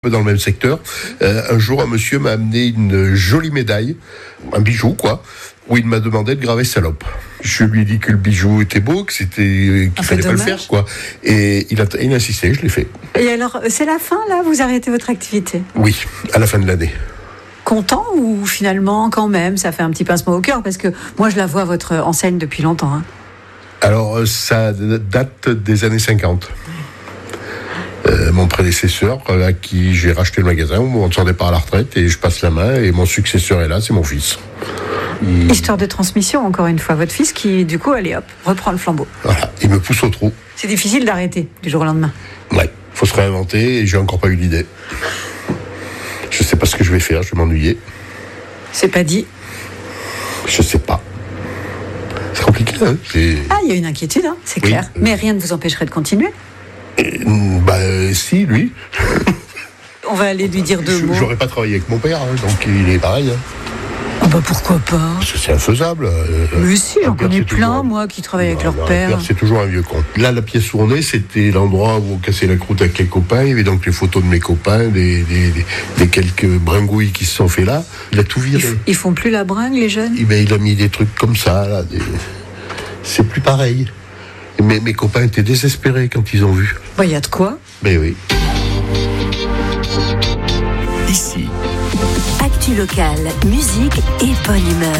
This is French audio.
Dans le même secteur, un jour un monsieur m'a amené une jolie médaille, un bijou quoi, où il m'a demandé de graver salope. Je lui ai dit que le bijou était beau, qu'il fallait pas le faire quoi. Et il a insisté, je l'ai fait. Et alors, c'est la fin là, vous arrêtez votre activité? Oui, à la fin de l'année. Content ou finalement quand même, ça fait un petit pincement au cœur parce que moi je la vois votre enseigne depuis longtemps. Hein. Alors ça date des années 50. Mon prédécesseur, à qui j'ai racheté le magasin au moment de son départ à la retraite, et je passe la main, et mon successeur est là, c'est mon fils. Histoire de transmission, encore une fois, votre fils qui, du coup, allez hop, reprend le flambeau. Voilà, il me pousse au trou. C'est difficile d'arrêter du jour au lendemain. Ouais, faut se réinventer, et j'ai encore pas eu l'idée. Je sais pas ce que je vais faire, je vais m'ennuyer. C'est pas dit. Je sais pas. C'est compliqué, hein. Ah, il y a une inquiétude, hein, c'est clair. Mais rien ne vous empêcherait de continuer. Si, lui. On va aller lui dire deux mots. J'aurais pas travaillé avec mon père, hein, donc il est pareil. Hein. Ah bah pourquoi pas. Parce que c'est infaisable. Mais si, j'en connais plein, moi, qui travaillent avec leur père. C'est toujours un vieux con. Là, la pièce où on est, c'était l'endroit où on cassait la croûte avec les copains. Il y avait donc les photos de mes copains, des quelques bringouilles qui se sont fait là. Il a tout viré. Ils font plus la bringue, les jeunes? Il a mis des trucs comme ça, là. C'est plus pareil. Mais mes copains étaient désespérés quand ils ont vu. Bah, y a de quoi. Mais oui. Ici. Actu locale, musique et bonne humeur.